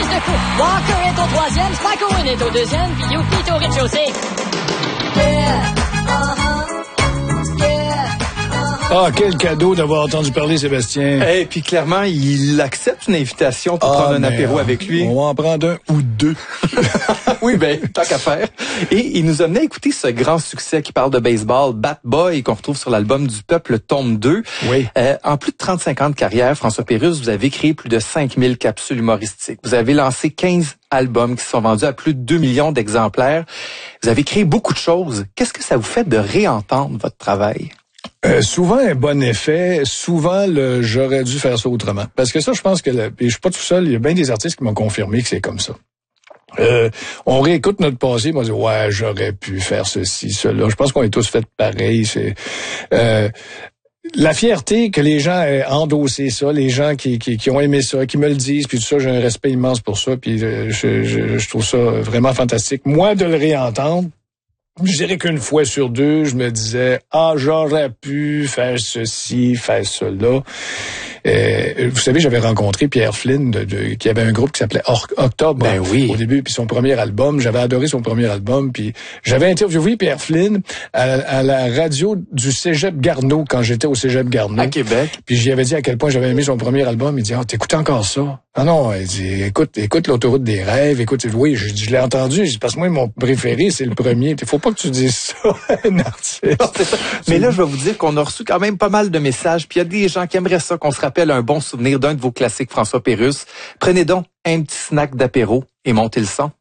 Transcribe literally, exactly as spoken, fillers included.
piste de course. Walker est au troisième, Spike Owen est au deuxième, puis Yuki est au rez-de-chaussée. Yeah, uh-huh, yeah. Ah, quel cadeau d'avoir entendu parler Sébastien. Et hey, puis clairement, il accepte une invitation pour ah, prendre un apéro avec lui. On va en prendre un ou deux. Oui, ben, tant qu'à faire. Et il nous a mené à écouter ce grand succès qui parle de baseball, Bat Boy, qu'on retrouve sur l'album du Peuple, tome deux. Oui. Euh, en plus de trente-cinq ans de carrière, François Pérusse, vous avez créé plus de cinq mille capsules humoristiques. Vous avez lancé quinze albums qui sont vendus à plus de deux millions d'exemplaires. Vous avez créé beaucoup de choses. Qu'est-ce que ça vous fait de réentendre votre travail? Euh, souvent un bon effet, souvent le j'aurais dû faire ça autrement. Parce que ça, je pense que le, et je suis pas tout seul, il y a bien des artistes qui m'ont confirmé que c'est comme ça. Euh, on réécoute notre passé, on dit ouais, j'aurais pu faire ceci, cela. Je pense qu'on est tous fait pareil. C'est euh, la fierté que les gens aient endossé ça, les gens qui, qui, qui ont aimé ça, qui me le disent, puis tout ça, j'ai un respect immense pour ça, puis je, je, je trouve ça vraiment fantastique. Moi, de le réentendre, je dirais qu'une fois sur deux, je me disais « Ah, j'aurais pu faire ceci, faire cela. » Euh, vous savez, j'avais rencontré Pierre Flynn, de, de, qui avait un groupe qui s'appelait Octobre ben oui. au début, puis son premier album. J'avais adoré son premier album, puis j'avais interviewé Pierre Flynn à, à la radio du Cégep Garneau, quand j'étais au Cégep Garneau. À Québec. Puis j'y avais dit à quel point j'avais aimé son premier album. Il dit « Ah, t'écoutes encore ça? » Ah non, il dit, écoute, écoute l'autoroute des rêves, écoute, oui, je, je l'ai entendu, parce que moi, mon préféré, c'est le premier. Il faut pas que tu dises ça à un artiste. Non, c'est ça. Mais là, je vais vous dire qu'on a reçu quand même pas mal de messages, puis il y a des gens qui aimeraient ça, qu'on se rappelle un bon souvenir d'un de vos classiques, François Pérusse. Prenez donc un petit snack d'apéro et montez le son.